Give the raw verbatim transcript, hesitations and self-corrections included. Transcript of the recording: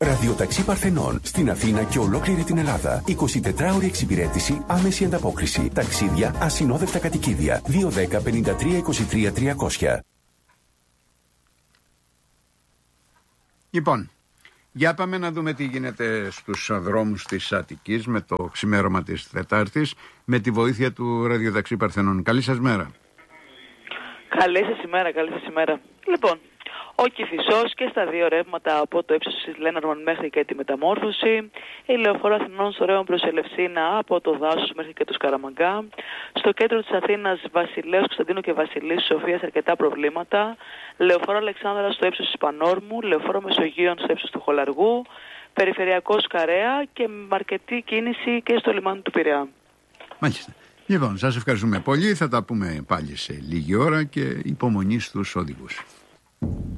Ραδιοταξί Παρθενών. Στην Αθήνα και ολόκληρη την Ελλάδα. εικοσιτετράωρη εξυπηρέτηση, άμεση ανταπόκριση. Ταξίδια, ασυνόδευτα κατοικίδια. δύο δέκα πενήντα τρία είκοσι τρία τριακόσια. Λοιπόν, για πάμε να δούμε τι γίνεται στους δρόμους της Αττικής με το ξημέρωμα της Τετάρτης, με τη βοήθεια του Ραδιοταξί Παρθενών. Καλή σας μέρα. Καλή σας ημέρα, καλή σας ημέρα. Λοιπόν, ο Κηφισός και στα δύο ρεύματα από το ύψος της Λέναρμαν μέχρι και τη Μεταμόρφωση, η λεωφόρο Αθηνών Σωρέων προς Ελευσίνα από το Δάσος μέχρι και το Σκαραμαγκά, στο κέντρο της Αθήνας Βασιλέως Κωνσταντίνου και Βασιλής Σοφίας αρκετά προβλήματα, λεωφόρο Αλεξάνδρα στο ύψος της Πανόρμου, λεωφόρο Μεσογείων στο ύψος του Χολαργού, περιφερειακός Καρέα και με αρκετή κίνηση και στο λιμάνι του Πειραιά. Μάλιστα. Λοιπόν, σας ευχαριστούμε πολύ. Θα τα πούμε πάλι σε λίγη ώρα και υπομονή στους οδηγούς.